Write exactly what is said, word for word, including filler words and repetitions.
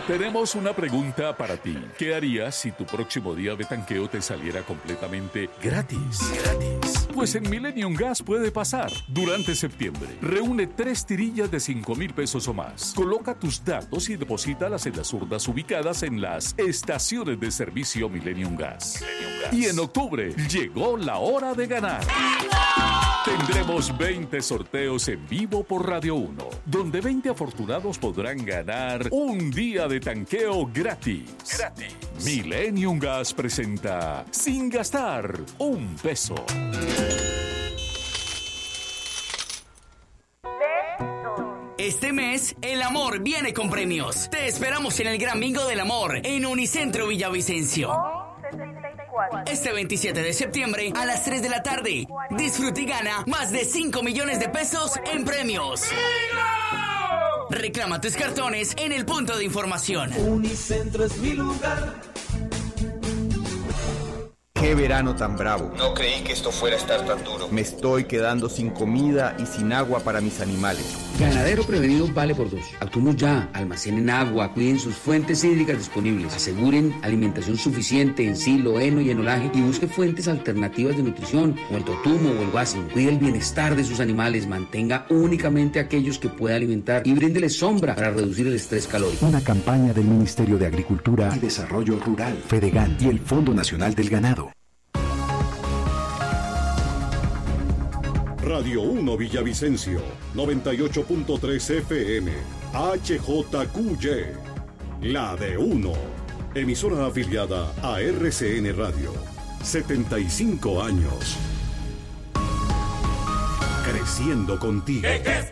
Tenemos una pregunta para ti. ¿Qué harías si tu próximo día de tanqueo te saliera completamente gratis? Gratis. Pues en Millennium Gas puede pasar. Durante septiembre, reúne tres tirillas de cinco mil pesos o más. Coloca tus datos y deposítalas en las urnas ubicadas en las estaciones de servicio Millennium Gas. Millennium Gas. Y en octubre, llegó la hora de ganar. Tendremos veinte sorteos en vivo por Radio uno, donde veinte afortunados podrán ganar un día de tanqueo gratis. Gratis. Millennium Gas presenta Sin Gastar un Peso. Este mes, el amor viene con premios. Te esperamos en el Gran Bingo del Amor en Unicentro Villavicencio. Este veintisiete de septiembre a las tres de la tarde. Disfruta y gana más de cinco millones de pesos en premios. Reclama tus cartones en el punto de información. Unicentro es mi lugar. ¡Qué verano tan bravo! No creí que esto fuera a estar tan duro. Me estoy quedando sin comida y sin agua para mis animales. Ganadero prevenido vale por dos. Actuemos ya, almacenen agua, cuiden sus fuentes hídricas disponibles, aseguren alimentación suficiente en silo, heno y enolaje y busque fuentes alternativas de nutrición, como el totumo o el guasin. Cuide el bienestar de sus animales, mantenga únicamente aquellos que pueda alimentar y bríndeles sombra para reducir el estrés calórico. Una campaña del Ministerio de Agricultura y Desarrollo Rural, FEDEGAN y el Fondo Nacional del Ganado. Radio uno Villavicencio, noventa y ocho punto tres F M, H J Q Y, la de uno, emisora afiliada a R C N Radio, setenta y cinco años, creciendo contigo. ¿Qué, qué